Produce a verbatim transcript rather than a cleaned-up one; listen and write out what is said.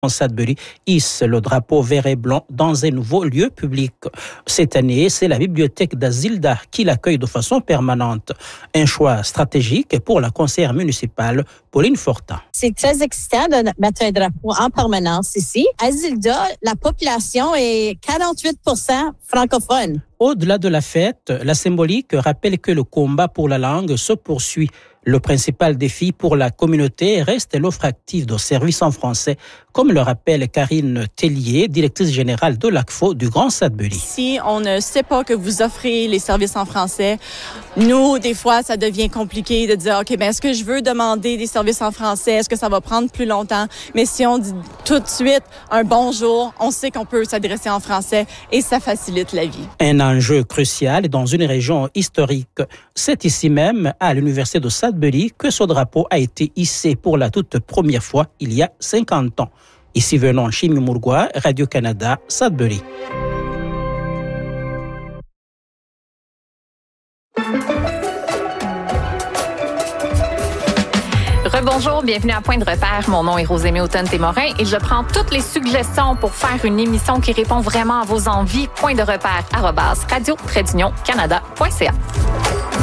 Sudbury hisse le drapeau vert et blanc dans un nouveau lieu public. Cette année, c'est la bibliothèque d'Azilda qui l'accueille de façon permanente. Un choix stratégique pour la conseillère municipale Pauline Fortin. C'est très excitant de mettre un drapeau en permanence ici. Azilda, la population est quarante-huit pour cent francophone. Au-delà de la fête, la symbolique rappelle que le combat pour la langue se poursuit. Le principal défi pour la communauté reste l'offre active de services en français, comme le rappelle Karine Tellier, directrice générale de l'A C F O du Grand Sudbury. Si on ne sait pas que vous offrez les services en français, nous, des fois, ça devient compliqué de dire, OK, ben est-ce que je veux demander des services en français? Est-ce que ça va prendre plus longtemps? Mais si on dit tout de suite un bonjour, on sait qu'on peut s'adresser en français et ça facilite la vie. Un enjeu crucial dans une région historique. C'est ici même, à l'Université de Sudbury, que ce drapeau a été hissé pour la toute première fois il y a cinquante ans. Ici venons Chimi Mourgoua, Radio-Canada, Sudbury. Rebonjour, bienvenue à Point de repère. Mon nom est Rosémie Houghton-Témorin et je prends toutes les suggestions pour faire une émission qui répond vraiment à vos envies. Point de repère arobase radio tiret canada point c a.